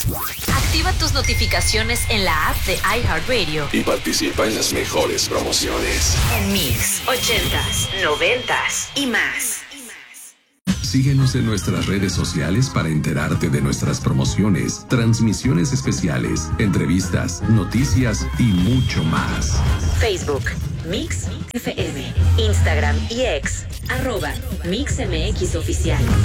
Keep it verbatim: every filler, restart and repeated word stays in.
Activa tus notificaciones en la app de iHeartRadio y participa en las mejores promociones. En Mix, ochentas, noventas y más. Síguenos en nuestras redes sociales para enterarte de nuestras promociones, transmisiones especiales, entrevistas, noticias y mucho más. Facebook, Mix F M, Instagram y X, arroba Mix M X Oficial.